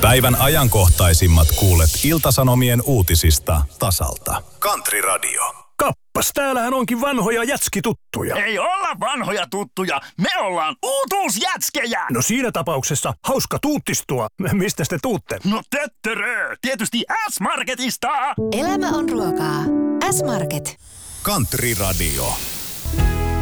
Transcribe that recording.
Päivän ajankohtaisimmat kuulet Ilta-Sanomien uutisista tasalta. Country Radio. Kappas, täällähän onkin vanhoja jätskituttuja. Ei olla vanhoja tuttuja, me ollaan uutuusjätskejä! No siinä tapauksessa hauska tuuttistua. Mistä te tuutte? No töttörö, tietysti S-Marketista! Elämä on ruokaa. S-Market. Country Radio.